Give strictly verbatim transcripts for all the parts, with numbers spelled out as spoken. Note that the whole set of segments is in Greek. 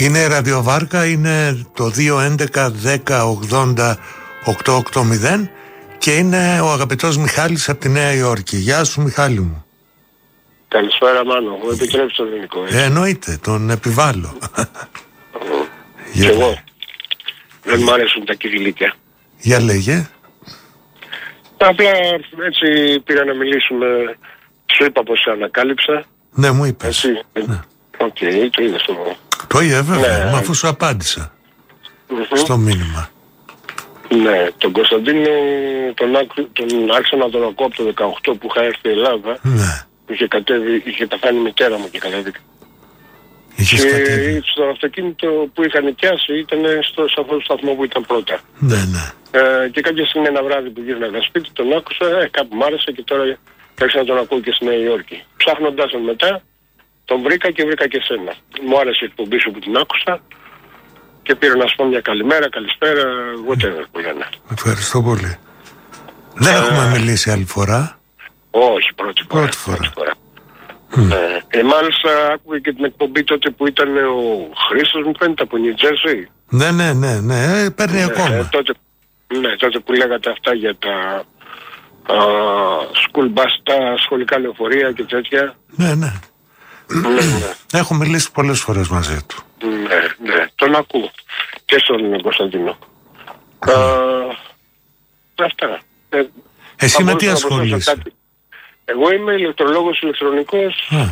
Είναι η ραδιοβάρκα, είναι το δύο έντεκα δέκα ογδόντα οκτακόσια ογδόντα και είναι ο αγαπητός Μιχάλης από τη Νέα Υόρκη. Γεια σου Μιχάλη μου. Καλησπέρα Μάνο, μου επιτρέψει το ελληνικό. Ε, εννοείται, τον επιβάλλω. Και εγώ. Δεν μου αρέσουν τα κυριλίκια. Για λέγε. Απλά έτσι πήρα να μιλήσουμε. Σου είπα πως σε ανακάλυψα. Ναι, μου είπες. Έτσι. Ναι. Οκ, okay, το είδες το... Το είδε βέβαια, ναι. Μα αφού σου απάντησα Mm-hmm. στο μήνυμα. Ναι, τον Κωνσταντίνο τον, άκου, τον άρχισα να τον ακούω από το δεκαοκτώ που είχα έρθει η Ελλάδα. Ναι. Είχε κατέβει, είχε τα κάνει η μητέρα μου και κατέβηκα. Είχες και κατέβει. στο αυτοκίνητο που είχα νοικιάσει ήταν στο, σε αυτό το σταθμό που ήταν πρώτα. Ναι, ναι. Ε, και κάποια στιγμή ένα βράδυ που γύρναγα σπίτι τον άκουσα, ε, κάπου μ' άρεσε και τώρα άρχισα να τον ακούω και στη Νέα Υόρκη. Ψάχνοντας τον μετά, τον βρήκα και βρήκα και σένα. Μου άρεσε η εκπομπή σου που την άκουσα και πήρα να σου πω μια καλημέρα, καλησπέρα, whatever που λένε. Ευχαριστώ πολύ. Δεν έχουμε μιλήσει άλλη φορά. Όχι, πρώτη φορά. Πρώτη φορά. Πρώτη φορά. Mm. Ε, ε, μάλιστα άκουγα και την εκπομπή τότε που ήταν ο Χρήστος μου φαίνεται από New Jersey. Ναι, ναι, ναι, ναι, ε, παίρνει Ναι, ακόμα. ε, τότε, ναι, τότε που λέγατε αυτά για τα α, school bus, τα σχολικά λεωφορεία και τέτοια. Ναι, ναι. Ναι, ναι. Έχω μιλήσει πολλές φορές μαζί του. Ναι, ναι, τον ακούω και στον Κωνσταντίνο. Mm. Α, αυτά. Ε, Εσύ με τι μπορούσα να προσθέσω ασχολείσαι? κάτι. Εγώ είμαι ηλεκτρολόγος ηλεκτρονικός. Α,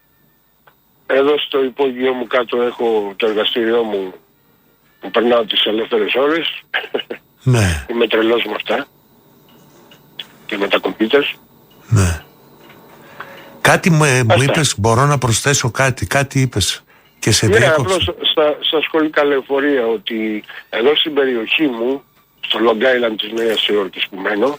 Εδώ στο υπόγειό μου κάτω έχω το εργαστήριό μου που περνάω τις ελεύθερες ώρες. ναι, Είμαι τρελός με αυτά και με τα κομπιούτερς. ναι. Κάτι μου, ε, μου Αυτά. είπες, μπορώ να προσθέσω κάτι, κάτι είπες και σε Ναι, διέκοψα. απλώς στα, στα σχολικά λεωφορεία ότι εδώ στην περιοχή μου, στο Long Island της Νέας Υόρκης που μένω,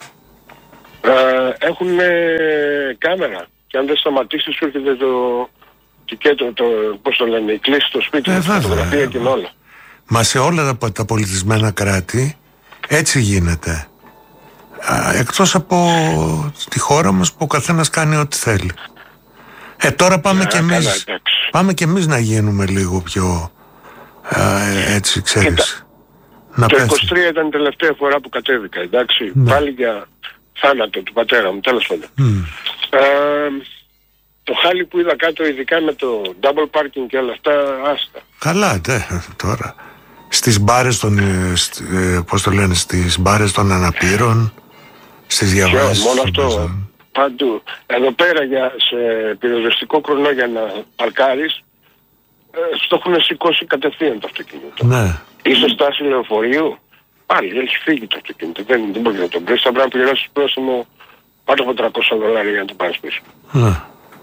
ε, έχουν κάμερα και αν δεν σταματήσεις σου έρχεται το τικέτο, το, πώς το λένε, η κλίση στο σπίτι, Ε, τη βέβαια, φωτογραφία ε, και με όλα. Μα σε όλα τα, τα πολιτισμένα κράτη έτσι γίνεται. Α, εκτός από τη χώρα μας που ο καθένας κάνει ό,τι θέλει. Ε, τώρα πάμε Ναι, κι καλά, εμείς εντάξει. πάμε κι εμείς να γίνουμε λίγο πιο α, ε, έτσι ξέρεις. Κοίτα, Να Το πέφτει. είκοσι τρία ήταν η τελευταία φορά που κατέβηκα, εντάξει, Ναι. πάλι για θάνατο του πατέρα μου, τέλος πάντων. Μμ. Ε, το χάλι που είδα κάτω, ειδικά με το double parking και όλα αυτά, άστα. Καλά, τε, τώρα. Στις μπάρες των, ε, σ- ε, πώς το λένε, στις μπάρες των αναπήρων, στις διαβάσεις. μόνο των αυτό, παιζών. παντού. Εδώ πέρα για, σε πυροσβεστικό χρονό για να παρκάρεις, ε, στο έχουν σηκώσει κατευθείαν το αυτοκίνητο. Ναι. Είσαι στάση λεωφορείου, πάλι έχει φύγει το αυτοκίνητο. Δεν, δεν μπορεί να τον βρεις, θα πρέπει να πληρώσεις πρόσημο πάνω από τριακόσια δολάρια για να το πάρεις πίσω. Ναι.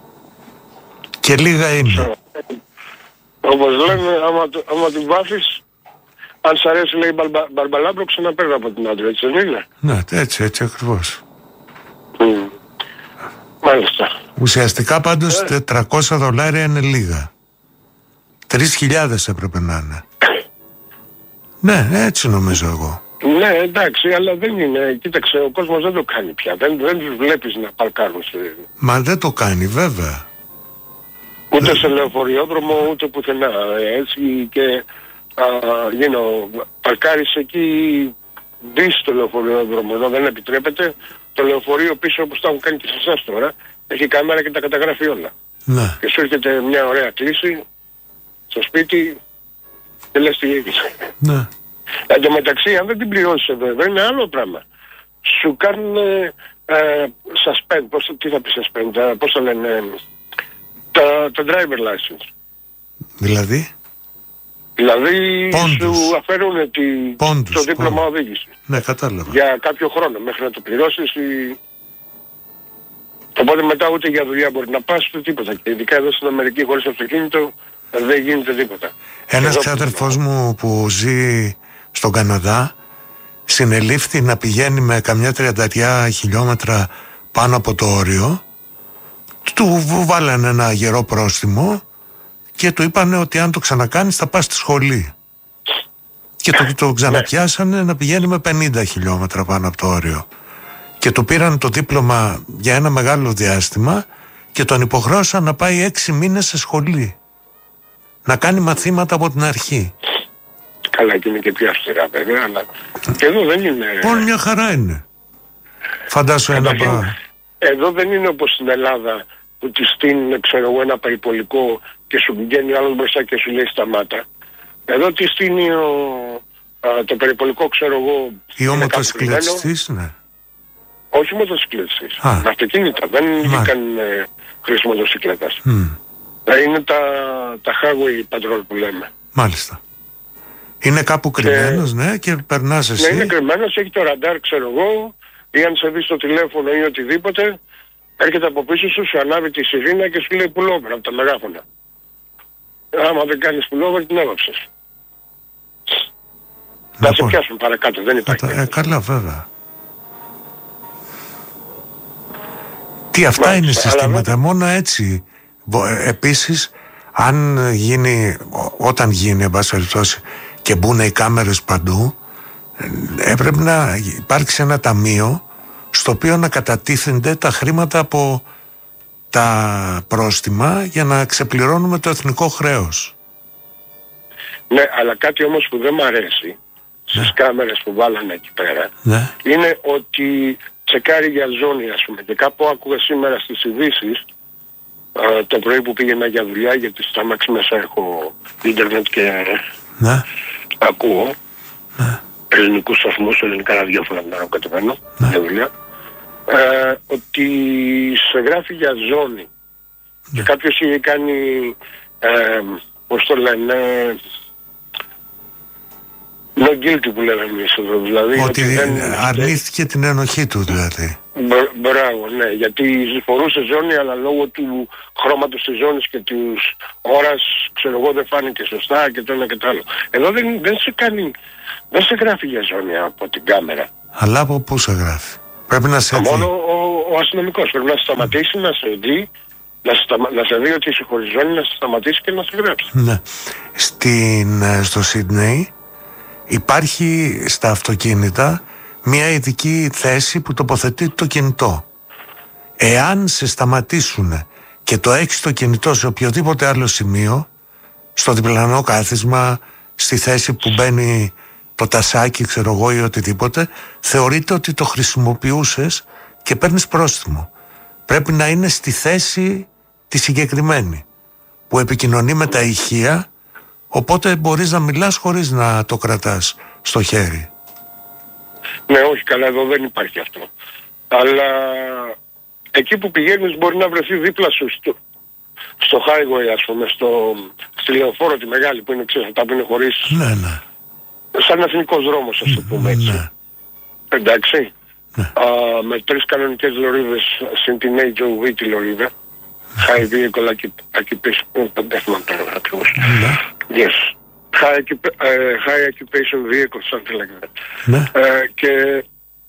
Και λίγα είναι. Όπως λένε, άμα, το- άμα την βάφεις, αν σ' αρέσει λέει μπαρμπα, μπαρμπαλάμπρο, ξαναπαίρνω από την άντρα, έτσι δεν είναι? Ναι, έτσι, έτσι ακριβώς. Mm. Μάλιστα. Ουσιαστικά πάντως τετρακόσια δολάρια είναι λίγα. Τρεις χιλιάδες έπρεπε να είναι. Ναι, έτσι νομίζω εγώ. Ναι, εντάξει, αλλά δεν είναι. Κοίταξε, ο κόσμος δεν το κάνει πια. Δεν, δεν τους βλέπεις να παρκάρουν σε, Μα δεν το κάνει βέβαια. ούτε σε λεωφοριόδρομο, ούτε πουθενά. Έτσι και α, γίνω, παρκάρεις εκεί, μπεις στο λεωφοριόδρομο. Εδώ δεν επιτρέπεται. Το λεωφορείο πίσω, όπως το έχουν κάνει και σε εσάς τώρα, έχει κάμερα και τα καταγράφει όλα. Ναι. Και σου έρχεται μια ωραία κλίση στο σπίτι και λες τι έγινε. Ναι. Εν τω μεταξύ, αν δεν την πληρώσεις εδώ, εδώ είναι άλλο πράγμα. Σου κάνουν ε, ε, suspend, πώς, τι θα πει suspend, ε, πώς το λένε, ε, το, το driver license. Δηλαδή. Δηλαδή Πόντους. σου αφαιρούν τη, Πόντους, το δίπλωμα πόντους. οδήγηση Ναι, κατάλαβα. για κάποιο χρόνο μέχρι να το πληρώσεις. Η... Οπότε μετά ούτε για δουλειά μπορεί να πας ούτε τίποτα. Και ειδικά εδώ στην Αμερική χωρίς αυτοκίνητο δεν γίνεται τίποτα. Ένας Εδώ- ξάδερφός μου που ζει στον Καναδά συνελήφθη να πηγαίνει με καμιά τριανταριά χιλιόμετρα πάνω από το όριο. Του βάλανε ένα γερό πρόστιμο και του είπανε ότι αν το ξανακάνεις θα πας στη σχολή. Και το, το ξαναπιάσανε να πηγαίνει με πενήντα χιλιόμετρα πάνω από το όριο. Και του πήραν το δίπλωμα για ένα μεγάλο διάστημα και τον υποχρέωσαν να πάει έξι μήνες σε σχολή. να κάνει μαθήματα από την αρχή. Καλά, και είναι και πιο αυστηρά βέβαια, αλλά και εδώ δεν είναι... Όλη μια χαρά είναι. Φαντάσου ένα πράγμα. Εδώ δεν είναι όπως στην Ελλάδα που τη στείλουν, ξέρω εγώ, ένα περιπολικό και σου βγαίνει άλλος μπροστά και σου λέει σταμάτα. Εδώ τη στείλει ο, α, το περιπολικό, ξέρω εγώ... Ή ο μοτοσυκλετιστής, ναι. Όχι μοτοσυκλετιστής. Με αυτοκίνητα. Δεν βγήκαν ε, χρήση μοτοσυκλέτας. Mm. Είναι τα, τα highway patrol που λέμε. Μάλιστα. Είναι κάπου κρυμμένος, ναι, και περνάς εσύ. Ναι, είναι κρυμμένος, έχει το ραντάρ, ξέρω εγώ, ή αν σε δει στο τηλέφωνο ή οτιδήποτε, έρχεται από πίσω σου, σου ανάβει τη σιρήνα και σου λέει πουλόβερ από τα μεγάφωνα. Άμα δεν κάνεις πουλόβερ, την έβαψες. Να, να σε πιάσουν παρακάτω, δεν υπάρχει. Ε, καλά, βέβαια. Τι αυτά Μάλιστα, είναι συστήματα, αλλά... μόνο έτσι. Επίσης, αν γίνει, όταν γίνει, εν πάση περιπτώσει, και μπουν οι κάμερες παντού, έπρεπε να υπάρξει ένα ταμείο στο οποίο να κατατίθενται τα χρήματα από τα πρόστιμα για να ξεπληρώνουμε το εθνικό χρέος. Ναι, αλλά κάτι όμως που δεν μ' αρέσει στις ναι. κάμερες που βάλανε εκεί πέρα ναι. είναι ότι τσεκάρει για ζώνη, ας πούμε. Και κάπου άκουγα σήμερα στις ειδήσεις α, το πρωί που πήγαινα για δουλειά, γιατί στα μάξι μέσα έχω ίντερνετ και ναι. ακούω ναι. ελληνικούς σταθμούς, ελληνικά ραδιόφωνα να κατεβαίνω ναι. για δουλειά, ε, ότι σε γράφει για ζώνη ναι. και κάποιος είχε κάνει ε, πώς το λένε, no guilty που λέμε εμείς εδώ, δηλαδή ότι, ότι δεν, αρνήθηκε την ενοχή του δηλαδή. Μπράβο, ναι, γιατί φορούσε ζώνη, αλλά λόγω του χρώματος της ζώνης και της ώρας, ξέρω εγώ, δεν φάνηκε σωστά και το ένα και το άλλο. Εδώ δεν, δεν σε κάνει, δεν σε γράφει για ζώνη από την κάμερα. Αλλά από πού σε γράφει? Πρέπει να σε δει. Μόνο ο, ο αστυνομικός πρέπει να σε σταματήσει, να σε δει, να σε, να σε δει ότι είσαι χωρίς ζώνη, να σε σταματήσει και να σε γράψει. Ναι. Στην, στο Σίδνεϊ υπάρχει στα αυτοκίνητα μια ειδική θέση που τοποθετεί το κινητό. Εάν σε σταματήσουν και το έχεις το κινητό σε οποιοδήποτε άλλο σημείο, στο διπλανό κάθισμα, στη θέση που μπαίνει το τασάκι, ξέρω εγώ, ή οτιδήποτε, θεωρείται ότι το χρησιμοποιούσες και παίρνεις πρόστιμο. Πρέπει να είναι στη θέση τη συγκεκριμένη, που επικοινωνεί με τα ηχεία, οπότε μπορείς να μιλάς χωρίς να το κρατάς στο χέρι. Ναι, όχι, καλά, εδώ δεν υπάρχει αυτό. Αλλά εκεί που πηγαίνεις μπορεί να βρεθεί δίπλα σου στο, στο highway, ας πούμε, στο, στη λεωφόρο τη μεγάλη που είναι, ξέρεις, αυτά που είναι χωρίς... Ναι, ναι. Σαν εθνικός δρόμος, ας το πούμε έτσι. Ναι. Εντάξει. Ναι. Α, με τρεις κανονικές λωρίδες, συν την έιτς ο βι τη λωρίδα. High vehicle occupation, δεν θυμάμαι τώρα ακριβώς. Yes. High, uh, high occupation vehicle, something like that. Ναι. Uh, και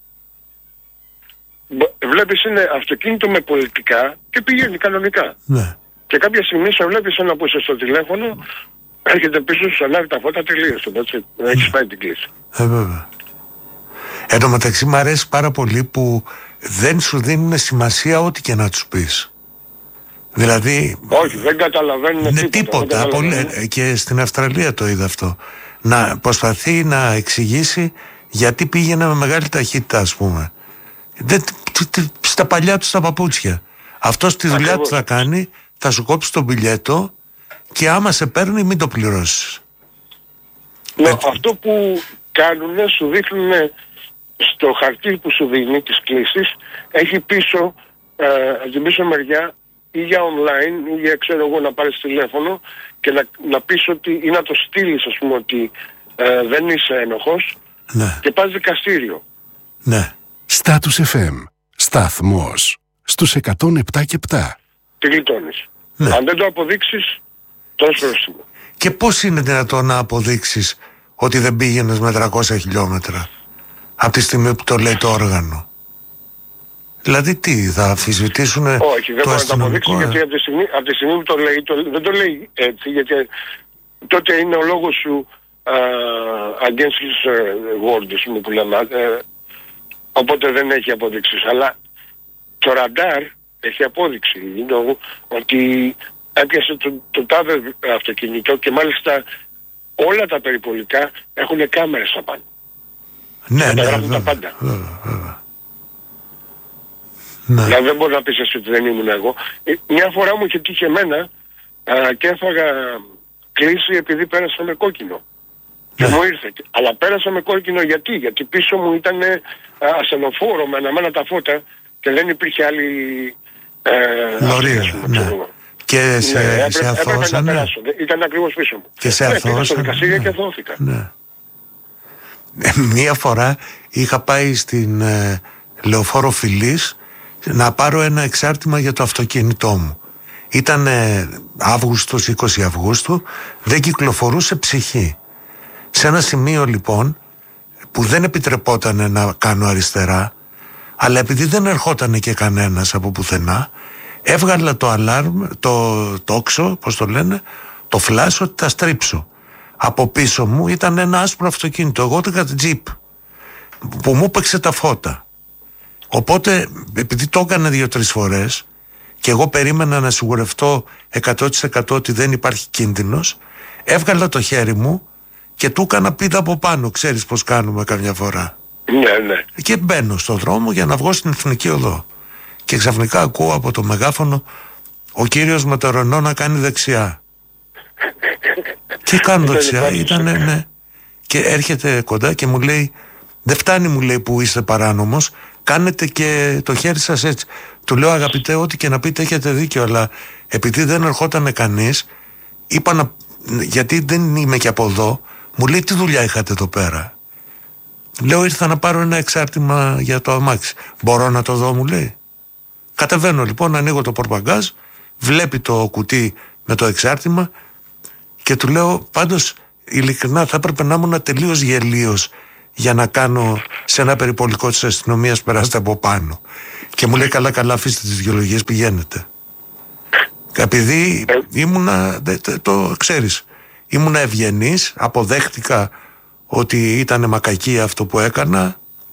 βλέπεις είναι αυτοκίνητο με πολιτικά και πηγαίνει κανονικά. Ναι. Και κάποια στιγμή σε βλέπεις ένα που είσαι στο τηλέφωνο, έρχεται πίσω, σου ανάβει τα φώτα, τελείωσε. Έτσι, ναι. Έχεις πάει την κλίση. Ε, βέβαια. Εν τω μεταξύ μου αρέσει πάρα πολύ που δεν σου δίνουν σημασία ό,τι και να τους πεις. Δηλαδή... Όχι, δεν καταλαβαίνουν ναι, τίποτα. τίποτα. Πολύ, και στην Αυστραλία το είδα αυτό. Να προσπαθεί να εξηγήσει γιατί πήγαινε με μεγάλη ταχύτητα, ας πούμε. Δεν, στα παλιά του τα παπούτσια. Αυτός τη δουλειά του θα κάνει, θα σου κόψει το μπιλιέτο και άμα σε παίρνει μην το πληρώσεις. Ναι, Έτσι. Αυτό που κάνουνε, σου δείχνουν στο χαρτί που σου δίνει τις κλήσεις, έχει πίσω, ε, την πίσω μεριά, ή για online ή για, ξέρω εγώ, να πάρεις τηλέφωνο και να, να πεις ότι ή να το στείλεις, ας πούμε, ότι ε, δεν είσαι ένοχος, ναι. Και πας δικαστήριο. Ναι. Status εφ εμ. Σταθμός στους εκατόν επτά και επτά. Τι γλιτώνεις. Ναι. Αν δεν το αποδείξεις, τόσο πρόστιμο. Και πώς είναι δυνατόν να αποδείξεις ότι δεν πήγαινες με τριακόσια χιλιόμετρα από τη στιγμή που το λέει το όργανο? Δηλαδή τι, θα αμφισβητήσουν το αστυνομικό? Όχι, δεν μπορεί να το αποδείξει, γιατί από τη στιγμή, από τη στιγμή που το λέει, το, δεν το λέει έτσι, γιατί τότε είναι ο λόγος σου uh, against his uh, word, που λέμε, uh, οπότε δεν έχει αποδείξεις. Αλλά το ραντάρ έχει απόδειξη, you know, ότι έπιασε το, το τάδε αυτοκίνητο και μάλιστα όλα τα περιπολικά έχουν κάμερες απάνω. Ναι, ναι, ναι, βέβαια, τα πάντα. βέβαια, βέβαια. Ναι. Δηλαδή δεν μπορεί να πεις εσύ ότι δεν ήμουν εγώ. Μια φορά μου είχε τύχει εμένα α, και έφαγα κλίση επειδή πέρασα με κόκκινο. Και Ναι. μου ήρθε. Αλλά πέρασα με κόκκινο γιατί, γιατί πίσω μου ήταν ασθενοφόρο με αναμένα τα φώτα και δεν υπήρχε άλλη ε, Λωρίδα, αυτή, ναι. ξέρω. Και σε, Ναι, έπρεπε, σε έπρεπε να αθώσανε. περάσω. Ήταν ακριβώς πίσω μου. Και σε ναι, πήγα στο αθώσανε, δικαστήριο ναι. και αθώθηκα. Ναι. Ε, Μία φορά είχα πάει στην ε, Λεωφόρο Φιλής να πάρω ένα εξάρτημα για το αυτοκίνητό μου. Ήταν ε, Αύγουστος, είκοσι Αυγούστου, δεν κυκλοφορούσε ψυχή. Σε ένα σημείο λοιπόν που δεν επιτρεπόταν να κάνω αριστερά, αλλά επειδή δεν ερχόταν και κανένας από πουθενά, έβγαλα το αλάρμ, το τόξο, πώς το λένε, το φλάσ ότι θα στρίψω. Από πίσω μου ήταν ένα άσπρο αυτοκίνητο, εγώ είχα τζιπ, που μου έπαιξε τα φώτα. Οπότε, επειδή το έκανα δύο-τρεις φορές και εγώ περίμενα να σιγουρευτώ εκατό τοις εκατό ότι δεν υπάρχει κίνδυνος, έβγαλα το χέρι μου και του έκανα πίδα από πάνω. Ξέρεις πώς κάνουμε καμιά φορά. Ναι, ναι. Και μπαίνω στον δρόμο για να βγω στην Εθνική Οδό. Και ξαφνικά ακούω από το μεγάφωνο ο κύριος με το Ρενό να κάνει δεξιά. Και κάνω δεξιά, ήταν ναι. Και έρχεται κοντά και μου λέει, δεν φτάνει, μου λέει, που είστε παράνομος, κάνετε και το χέρι σας έτσι. Του λέω, αγαπητέ, ό,τι και να πείτε έχετε δίκιο, αλλά επειδή δεν ερχόταν κανείς, είπα να, γιατί δεν είμαι και από εδώ, μου λέει, τι δουλειά είχατε εδώ πέρα. Λέω, ήρθα να πάρω ένα εξάρτημα για το αμάξι. Μπορώ να το δω, μου λέει. Κατεβαίνω λοιπόν, ανοίγω το πορπαγκάζ, βλέπει το κουτί με το εξάρτημα και του λέω, πάντως ειλικρινά θα έπρεπε να ήμουν τελείως γελίος για να κάνω σε ένα περιπολικό της αστυνομίας, περάστε από πάνω. Και μου λέει, καλά καλά, αφήστε τις δικαιολογίες, πηγαίνετε. Επειδή ήμουνα, το ξέρεις, ήμουνα ευγενής, αποδέχτηκα ότι ήταν μακακή αυτό που έκανα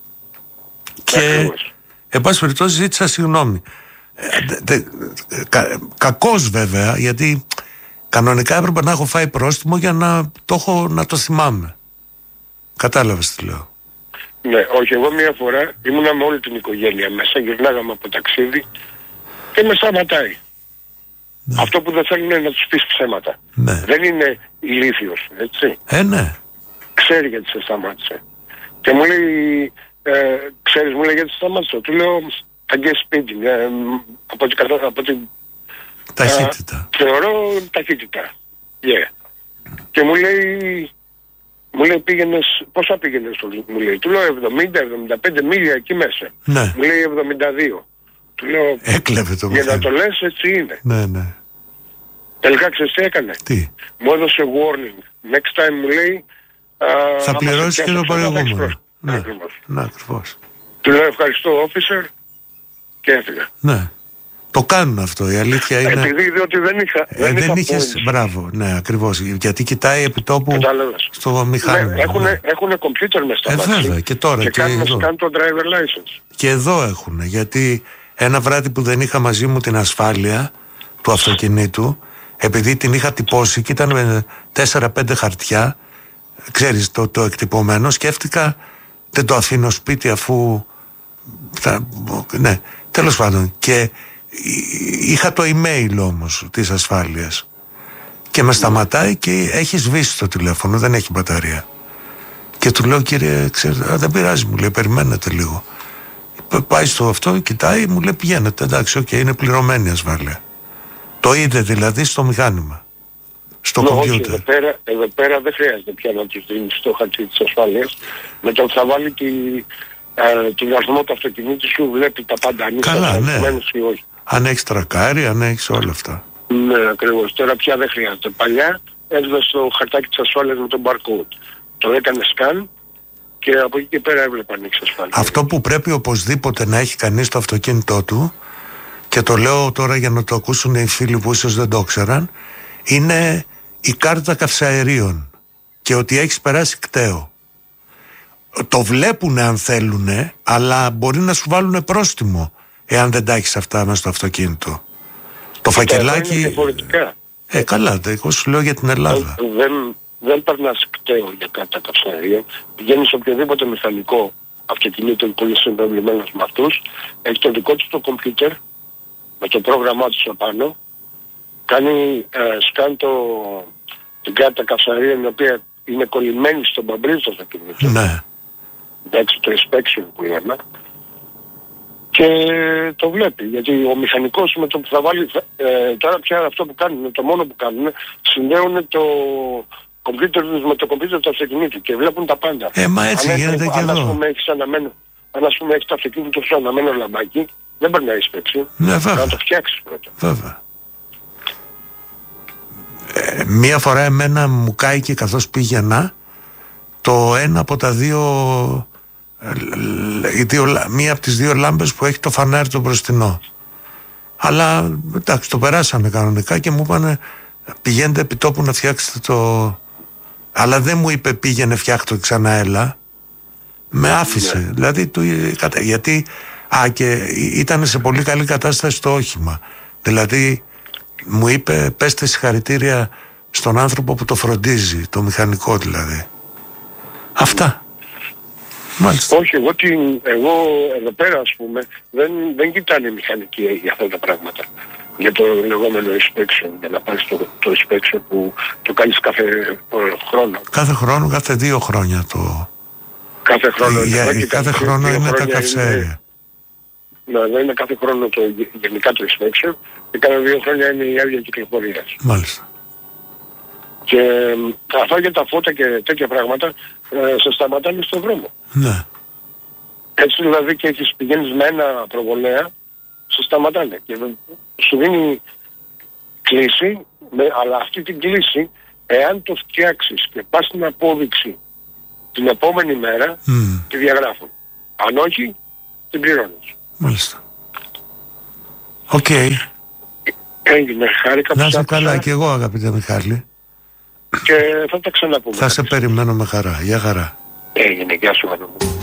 και εν πάση περιπτώσει ζήτησα συγγνώμη. Ε, δε, κα, κακός βέβαια, γιατί κανονικά έπρεπε να έχω φάει πρόστιμο για να το, έχω, να το θυμάμαι. Κατάλαβες τι λέω. Ναι, όχι, εγώ μία φορά ήμουνα με όλη την οικογένεια μέσα, γυρνάγαμε από ταξίδι και με σταματάει. Ναι. Αυτό που δεν θέλουν είναι να τους πεις ψέματα. Ναι. Δεν είναι ηλίθιος, έτσι. Ε, ναι. Ξέρει γιατί σε σταμάτησε. Και μου λέει, ε, ξέρεις, μου λέει γιατί σε σταμάτησε. Του λέω, αγγές σπίτι, ε, από την κατάσταση, από την... Ταχύτητα. Ε, θεωρώ ταχύτητα. Yeah. Και μου λέει, μου λέει πήγαινες, πόσα πήγαινες, μου λέει. Του λέω εβδομήντα εβδομήντα πέντε μίλια εκεί μέσα. Ναι. Μου λέει εβδομήντα δύο. Του λέω, έκλεβε το για μηχάνημα. να το λες έτσι είναι. Ναι, ναι. Τελικά ξέρεις τι έκανε. Τι. Μου έδωσε warning. Next time μου λέει, α, θα πληρώσεις και το προηγούμενο. Ναι, ακριβώς. Ναι, ακριβώς. Του λέω ευχαριστώ officer και έφυγα. Ναι. Το κάνουν αυτό, η αλήθεια είναι. Επειδή διότι δεν είχα. Ε, δεν είχα είχες, points. μπράβο, ναι, ακριβώς. Γιατί κοιτάει επί τόπου Κατάλαβες. στο μηχάνημα. Ναι, έχουνε, Ναι. έχουνε κομπιούτερ μες στα Ε, μάτια. βέβαια, και τώρα Και, και κάνουν, εδώ. κάνουν το driver license. Και εδώ έχουν, γιατί ένα βράδυ που δεν είχα μαζί μου την ασφάλεια του αυτοκινήτου, επειδή την είχα τυπώσει και ήταν με τέσσερα πέντε χαρτιά, ξέρεις, το, το εκτυπωμένο, σκέφτηκα δεν το αφήνω σπίτι αφού θα, ναι, τέλος πάντων. Και είχα το email όμως της ασφάλειας και με σταματάει και έχει σβήσει το τηλέφωνο, δεν έχει μπαταρία. Και του λέω, κύριε, ξέρετε, α, δεν πειράζει, μου λέει, περιμένετε λίγο. Πάει στο αυτό, κοιτάει, μου λέει, πηγαίνετε, εντάξει, οκ, okay, είναι πληρωμένη ασφάλεια. Το είδε δηλαδή στο μηχάνημα, στο No, κομπιούτερ. όχι, εδώ πέρα, εδώ πέρα δεν χρειάζεται πια να τους δίνεις το χαρτί της ασφάλειας. Με το ότι θα βάλει τη, ε, τον αριθμό του αυτοκινήτου σου, βλέπει τα πάντα, αν είσαι Καλά, ναι. ασφαλισμένος ή όχι. Αν έχεις τρακάρι, αν έχεις όλα αυτά. Ναι, ακριβώς. Τώρα πια δεν χρειάζεται. Παλιά έδωσε το χαρτάκι της ασφάλειας με τον barcode. Το έκανε σκάν και από εκεί και πέρα έβλεπα αν έχεις ασφάλεια. Αυτό που πρέπει οπωσδήποτε να έχει κανείς στο αυτοκίνητό του, και το λέω τώρα για να το ακούσουν οι φίλοι που ίσως δεν το ξέραν, είναι η κάρτα καυσαερίων και ότι έχεις περάσει κταίο. Το βλέπουνε αν θέλουνε, αλλά μπορεί να σου βάλουνε πρόστιμο εάν δεν τα έχεις αυτά μέσα στο αυτοκίνητο. Το φακελάκι. Είναι διαφορετικά. Ε, καλά, εγώ σου λέω για την Ελλάδα. Ε, δεν, δεν περνάς κταίο για κάτι καυσαέριο. Πηγαίνεις σε οποιοδήποτε μηχανικό αυτοκινήτο, είναι πολύ συμβεβλημένος με αυτούς. Έχει το δικό του το κομπιούτερ με το πρόγραμμά του απάνω. Κάνει ε, σκάν το, την κάρτα καυσαέριων, η οποία είναι κολλημένη στον παμπρί του αυτοκινήτου. Ναι. Εντάξει, το inspection που λέμε. Και το βλέπει, γιατί ο μηχανικός με το που θα βάλει, ε, τώρα πια αυτό που κάνουν, το μόνο που κάνουν, συνδέουν το κομπιούτερ με το κομπιούτερ του αυτοκινήτου και βλέπουν τα πάντα. Ε, μα έτσι αν γίνεται έχει, και αν, εδώ. Ας πούμε, έχεις αναμένο, αν ας πούμε έχεις το αυτοκίνητο σου αναμένο λαμπάκι, δεν περνάει inspection. Ναι, βέβαια. Να το φτιάξεις πρώτα. Βέβαια. Ε, μία φορά εμένα μου κάηκε καθώς πήγαινα το ένα από τα δύο, οι δύο μία από τις δύο λάμπες που έχει το φανάρι το μπροστινό. Αλλά εντάξει, το περάσανε κανονικά και μου είπανε πηγαίνετε επί τόπου να φτιάξετε το... Αλλά δεν μου είπε πήγαινε φτιάχτω ξανά έλα. Με άφησε. Yeah. Δηλαδή του... γιατί α, και ήταν σε πολύ καλή κατάσταση το όχημα. Δηλαδή μου είπε πέστε συγχαρητήρια στον άνθρωπο που το φροντίζει, το μηχανικό δηλαδή. Αυτά. Μάλιστα. Όχι, εγώ, την, εγώ εδώ πέρα ας πούμε δεν, δεν κοιτάνε οι μηχανικοί για αυτά τα πράγματα. Για το λεγόμενο inspection, για να πάρεις το, το inspection που το κάνεις κάθε χρόνο. Κάθε χρόνο, κάθε δύο χρόνια το... Κάθε χρόνο. Για, είναι, κάθε, κάθε χρόνο είναι τα καυσαέρια. Ναι, δεν είναι κάθε χρόνο το, γενικά το inspection και κάθε δύο χρόνια είναι η άδεια κυκλοφορίας. Μάλιστα. Και αυτά για τα φώτα και τέτοια πράγματα ε, σε σταματάνε στον δρόμο. Ναι. Έτσι δηλαδή και έχεις πηγαίνεις με ένα προβολέα, σε σταματάνε και σου δίνει κλίση, με, αλλά αυτή την κλίση εάν το φτιάξεις και πας στην απόδειξη την επόμενη μέρα, mm. τη διαγράφουν. Αν όχι, την πληρώνεις. Μάλιστα. Οκ. Okay. Έγινε, χάρηκα που να είσαι καλά και εγώ αγαπητέ Μιχάλη. Και θα τα ξαναπούμε. Θα σε περιμένω με χαρά. Γεια χαρά. Έγινε, γεια σου.